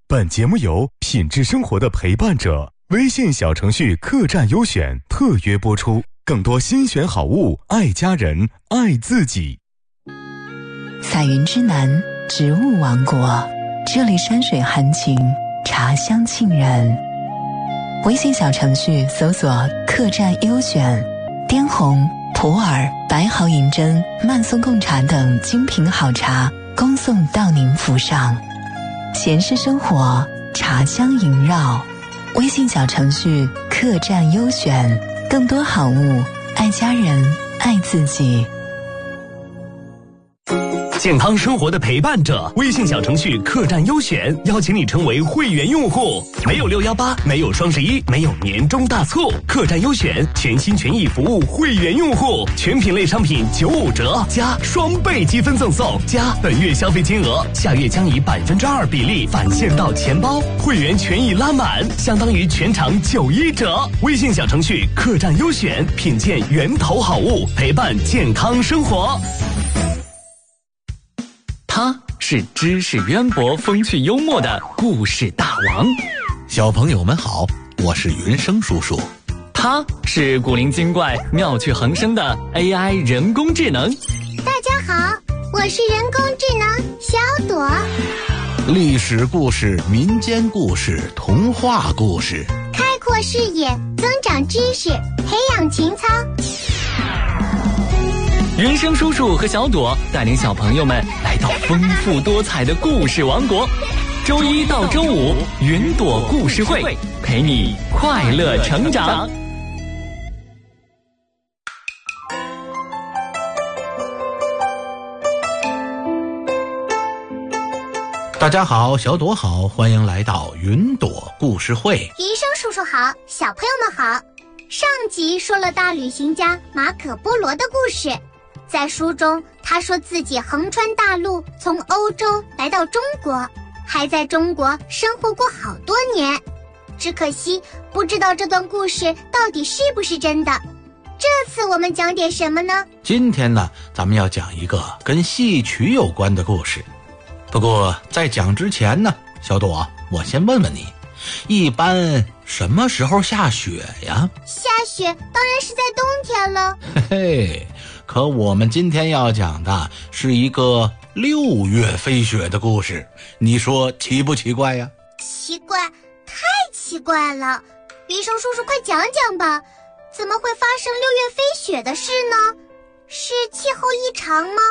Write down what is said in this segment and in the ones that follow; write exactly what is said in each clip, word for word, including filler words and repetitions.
本节目由品质生活的陪伴者微信小程序客栈优选特约播出，更多新选好物，爱家人，爱自己。 彩云之南，植物王国，这里山水含情，茶香沁人。微信小程序搜索客栈优选，滇红、普洱、白毫银针、曼松贡茶等精品好茶恭送到您府上。闲适生活，茶香萦绕。微信小程序客栈优选，更多好物，爱家人，爱自己。 健康生活的陪伴者，微信小程序客栈优选邀请你成为会员用户，没有六一八，没有双十一，没有年终大促，客栈优选全心全意服务会员用户，全品类商品九五折加双倍积分赠送，加本月消费金额下月将以百分之二比例返现到钱包，会员权益拉满，相当于全场九一折。微信小程序客栈优选，品鉴源头好物，陪伴健康生活。 他是知识渊博、风趣幽默的故事大王。 小朋友们好，我是云生叔叔。 他是古灵精怪、妙趣横生的 A I 人工智能。 大家好，我是人工智能小朵。 历史故事、民间故事、童话故事， 开阔视野，增长知识，培养情操。 云生叔叔和小朵带领小朋友们来到丰富多彩的故事王国，周一到周五云朵故事会，陪你快乐成长。 大家好，小朵好，欢迎来到云朵故事会。 云生叔叔好，小朋友们好。上集说了大旅行家马可波罗的故事，在书中他说自己横穿大陆，从欧洲来到中国，还在中国生活过好多年。只可惜不知道这段故事到底是不是真的。这次我们讲点什么呢？ 今天呢，咱们要讲一个跟戏曲有关的故事。不过在讲之前呢，小朵，我先问问你，一般什么时候下雪呀？ 下雪当然是在冬天了。 嘿嘿，可我们今天要讲的是一个六月飞雪的故事，你说奇不奇怪呀？ 奇怪，太奇怪了。云生叔叔快讲讲吧，怎么会发生六月飞雪的事呢？是气候异常吗？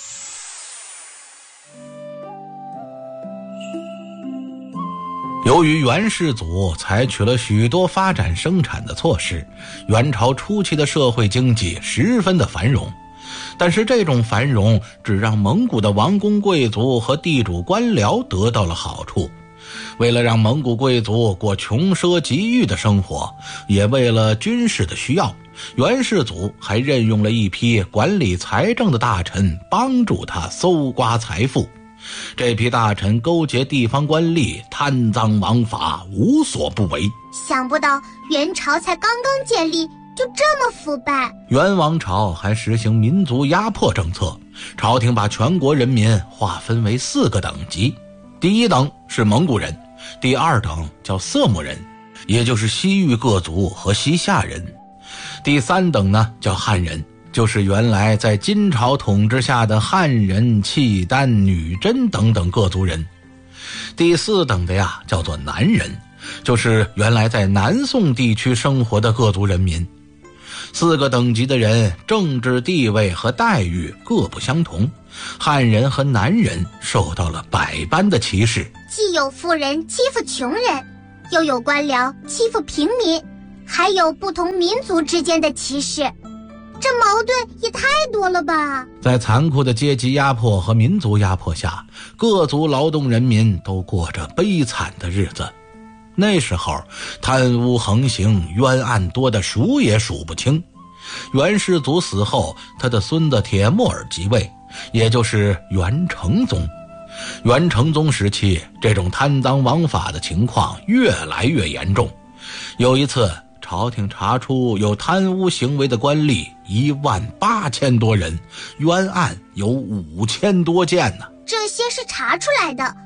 由于元世祖采取了许多发展生产的措施，元朝初期的社会经济十分的繁荣。但是这种繁荣只让蒙古的王公贵族和地主官僚得到了好处。为了让蒙古贵族过穷奢极欲的生活，也为了军事的需要，元世祖还任用了一批管理财政的大臣，帮助他搜刮财富。这批大臣勾结地方官吏，贪赃枉法，无所不为。 想不到元朝才刚刚建立就这么腐败。 元王朝还实行民族压迫政策，朝廷把全国人民划分为四个等级。第一等是蒙古人，第二等叫色目人，也就是西域各族和西夏人。第三等呢叫汉人，就是原来在金朝统治下的汉人、契丹、女真等等各族人。第四等的呀叫做南人，就是原来在南宋地区生活的各族人民。四个等级的人政治地位和待遇各不相同，汉人和南人受到了百般的歧视， 既有富人欺负穷人，又有官僚欺负平民，还有不同民族之间的歧视。这矛盾也太多了吧。 在残酷的阶级压迫和民族压迫下，各族劳动人民都过着悲惨的日子。那时候贪污横行，冤案多得数也数不清。元世祖死后，他的孙子铁木儿即位，也就是元成宗。元成宗时期，这种贪赃枉法的情况越来越严重。有一次朝廷查出有贪污行为的官吏一万八千多人，冤案有五千多件呢。 这些是查出来的，看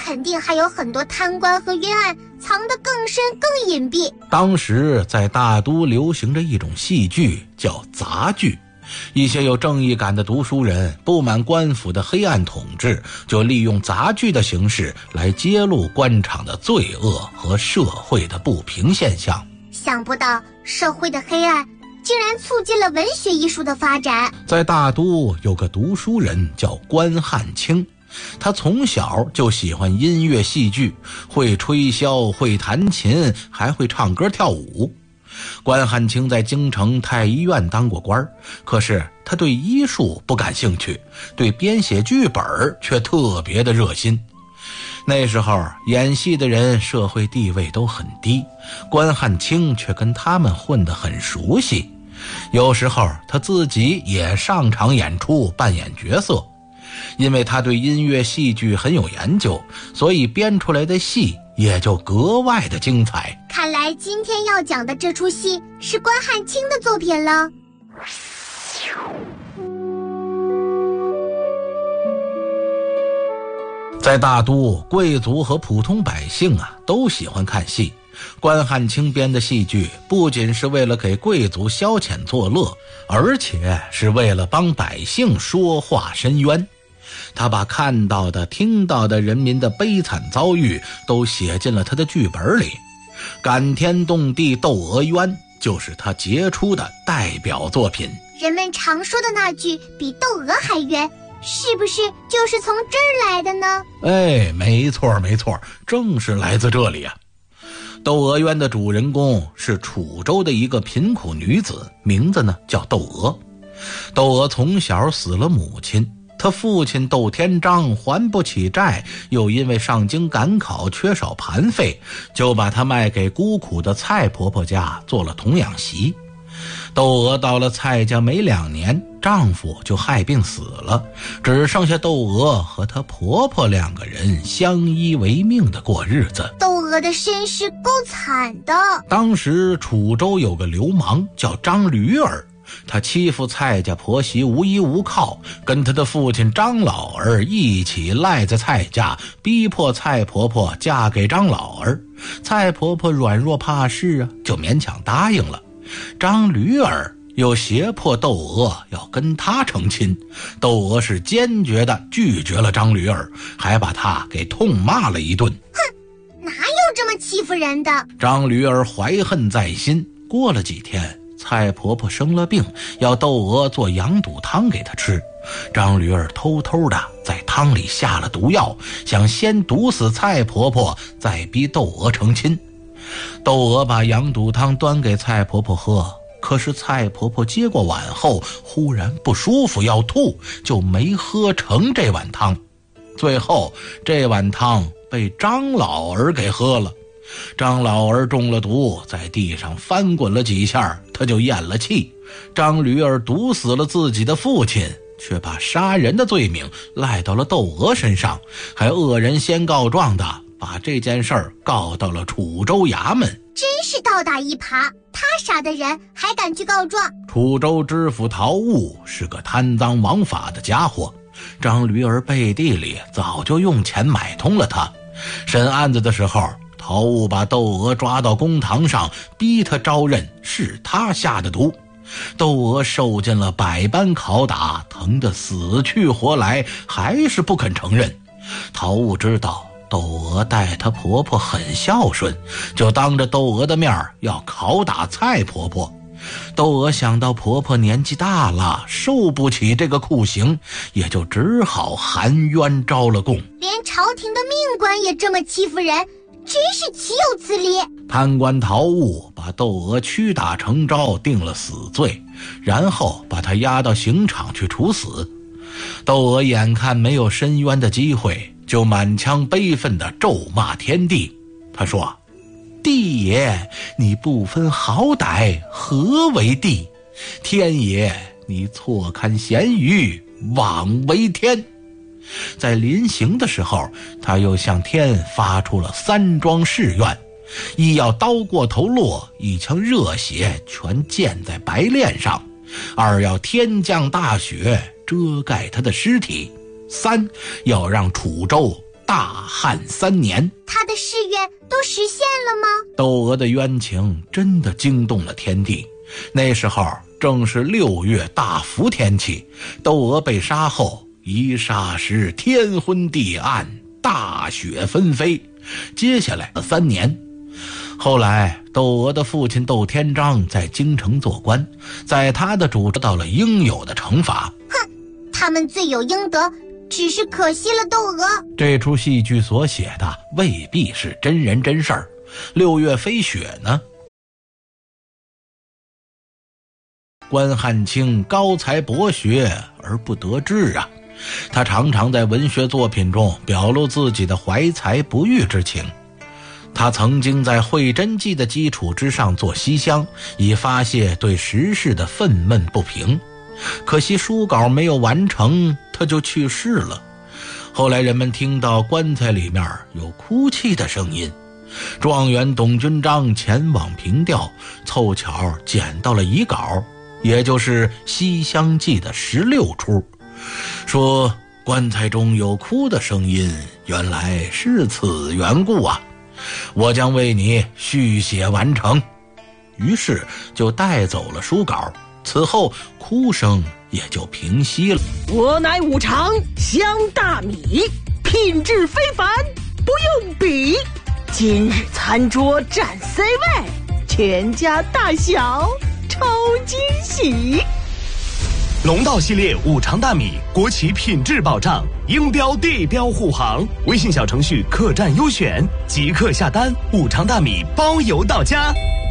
肯定还有很多贪官和冤案藏得更深更隐蔽。 当时在大都流行着一种戏剧叫杂剧，一些有正义感的读书人不满官府的黑暗统治，就利用杂剧的形式来揭露官场的罪恶和社会的不平现象。 想不到社会的黑暗竟然促进了文学艺术的发展。 在大都有个读书人叫关汉卿，他从小就喜欢音乐戏剧，会吹箫，会弹琴，还会唱歌跳舞。关汉卿在京城太医院当过官，可是他对医术不感兴趣，对编写剧本却特别的热心。那时候演戏的人社会地位都很低，关汉卿却跟他们混得很熟悉。有时候他自己也上场演出，扮演角色。因为他对音乐戏剧很有研究，所以编出来的戏也就格外的精彩。 看来今天要讲的这出戏是关汉卿的作品了。 在大都，贵族和普通百姓啊都喜欢看戏。关汉卿编的戏剧不仅是为了给贵族消遣作乐，而且是为了帮百姓说话申冤。他把看到的听到的人民的悲惨遭遇都写进了他的剧本里。感天动地窦娥冤就是他杰出的代表作品。 人们常说的那句比窦娥还冤，是不是就是从这儿来的呢？ 哎，没错没错，正是来自这里啊。窦娥冤的主人公是楚州的一个贫苦女子，名字呢叫窦娥。窦娥从小死了母亲，他父亲窦天章还不起债，又因为上京赶考缺少盘费，就把她卖给孤苦的蔡婆婆家做了童养媳。窦娥到了蔡家没两年，丈夫就害病死了，只剩下窦娥和她婆婆两个人相依为命的过日子。 窦娥的身世够惨的。 当时楚州有个流氓叫张驴儿，他欺负蔡家婆媳无依无靠，跟他的父亲张老儿一起赖在蔡家，逼迫蔡婆婆嫁给张老儿。蔡婆婆软弱怕事啊，就勉强答应了。张驴儿又胁迫窦娥要跟他成亲，窦娥是坚决地拒绝了张驴儿，还把他给痛骂了一顿。 哼，哪有这么欺负人的？ 张驴儿怀恨在心。过了几天，蔡婆婆生了病，要窦娥做羊肚汤给她吃。张驴儿偷偷的在汤里下了毒药，想先毒死蔡婆婆，再逼窦娥成亲。窦娥把羊肚汤端给蔡婆婆喝，可是蔡婆婆接过碗后忽然不舒服要吐，就没喝成这碗汤。最后这碗汤被张老儿给喝了。张老儿中了毒，在地上翻滚了几下，他就咽了气。张驴儿毒死了自己的父亲，却把杀人的罪名赖到了窦娥身上，还恶人先告状的把这件事儿告到了楚州衙门。 真是倒打一耙，他杀的人还敢去告状。 楚州知府陶务是个贪赃枉法的家伙，张驴儿背地里早就用钱买通了他。审案子的时候，陶务把窦娥抓到公堂上，逼他招认是他下的毒。窦娥受尽了百般拷打，疼得死去活来，还是不肯承认。陶务知道窦娥待她婆婆很孝顺，就当着窦娥的面要拷打蔡婆婆。窦娥想到婆婆年纪大了，受不起这个酷刑，也就只好含冤招了供。 连朝廷的命官也这么欺负人，真是岂有此理！ 贪官陶务把窦娥屈打成招，定了死罪，然后把她押到刑场去处死。窦娥眼看没有申冤的机会，就满腔悲愤地咒骂天帝。他说：帝爷，你不分好歹，何为帝？天爷，你错看咸鱼，枉为天。在临行的时候，他又向天发出了三桩誓愿：一要刀过头落，一腔热血全溅在白练上；二要天降大雪遮盖他的尸体；三要让楚州大旱三年。 他的誓愿都实现了吗？ 窦娥的冤情真的惊动了天地。那时候正是六月大伏天气，窦娥被杀后，一霎时天昏地暗，大雪纷飞。接下来的三年，后来窦娥的父亲窦天章在京城做官，在他的主得到了应有的惩罚。 哼，他们罪有应得，只是可惜了窦娥。 这出戏剧所写的未必是真人真事儿，六月飞雪呢。关汉卿高才博学而不得志啊，他常常在文学作品中表露自己的怀才不遇之情。他曾经在《会真记》的基础之上做西厢，以发泄对时事的愤懑不平。可惜书稿没有完成，他就去世了。后来人们听到棺材里面有哭泣的声音，状元董君章前往凭吊，凑巧捡到了遗稿，也就是《西厢记》的十六出，说棺材中有哭的声音，原来是此缘故啊！我将为你续写完成。于是就带走了书稿，此后哭声也就平息了。 我乃五常香大米，品质非凡，不用比。今日餐桌占 C 位，全家大小超惊喜。 龙道系列五常大米，国企品质保障，应标地标护航。微信小程序客栈优选，即刻下单，五常大米包邮到家。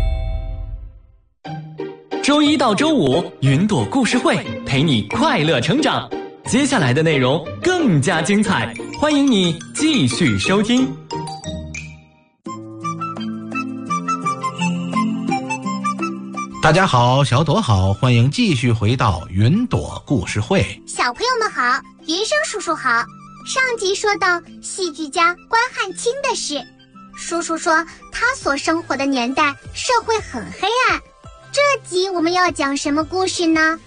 周一到周五，云朵故事会陪你快乐成长。接下来的内容更加精彩，欢迎你继续收听。 大家好，小朵好，欢迎继续回到云朵故事会。 小朋友们好，云生叔叔好。上集说到戏剧家关汉卿的事，叔叔说他所生活的年代社会很黑暗。这集我们要讲什么故事呢？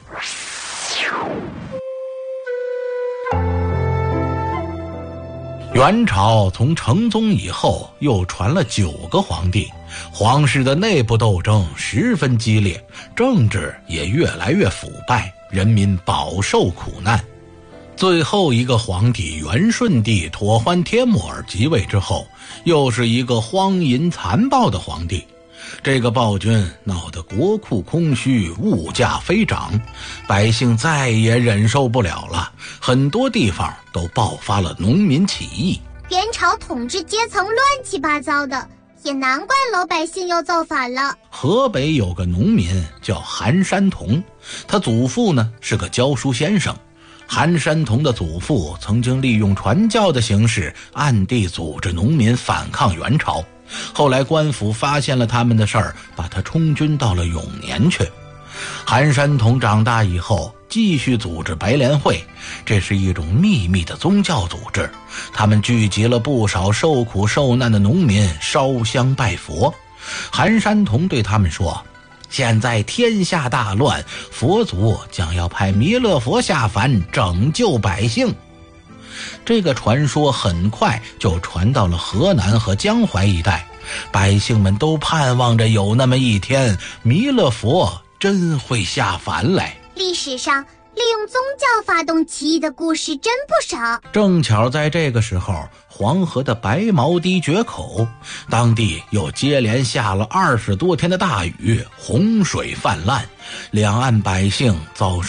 元朝从成宗以后又传了九个皇帝，皇室的内部斗争十分激烈，政治也越来越腐败，人民饱受苦难。最后一个皇帝元顺帝妥欢帖木儿即位之后，又是一个荒淫残暴的皇帝。这个暴君闹得国库空虚，物价飞涨，百姓再也忍受不了了，很多地方都爆发了农民起义。 元朝统治阶层乱七八糟的，也难怪老百姓要造反了。 河北有个农民叫韩山童，他祖父呢是个教书先生。韩山童的祖父曾经利用传教的形式，暗地组织农民反抗元朝。后来官府发现了他们的事儿，把他充军到了永年去。韩山童长大以后继续组织白莲会，这是一种秘密的宗教组织，他们聚集了不少受苦受难的农民，烧香拜佛。韩山童对他们说，现在天下大乱，佛祖将要派弥勒佛下凡拯救百姓。这个传说很快就传到了河南和江淮一带，百姓们都盼望着有那么一天，弥勒佛真会下凡来。 历史上利用宗教发动起义的故事真不少。 正巧在这个时候，黄河的白毛堤决口，当地又接连下了二十多天的大雨，洪水泛滥，两岸百姓遭受